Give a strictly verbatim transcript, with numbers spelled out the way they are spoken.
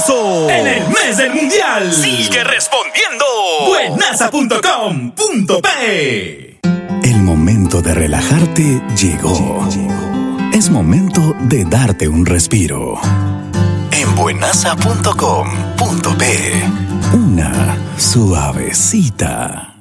marzo. En el mes del mundial. Sigue respondiendo. Buenaza punto com punto pe. El momento de relajarte llegó. Es momento de darte un respiro. En buenaza punto com punto pe. Una suavecita.